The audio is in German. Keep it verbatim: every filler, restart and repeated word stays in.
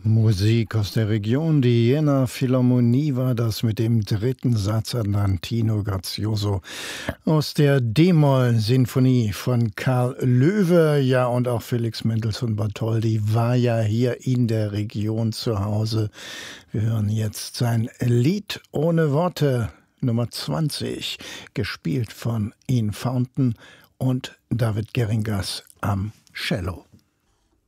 Musik aus der Region, die Jena Philharmonie war das mit dem dritten Satz Andantino Grazioso aus der D-Moll-Sinfonie von Karl Löwe. Ja, und auch Felix Mendelssohn Bartholdy war ja hier in der Region zu Hause. Wir hören jetzt sein Lied ohne Worte, Nummer zwanzig, gespielt von Ian Fountain und David Geringas am Cello.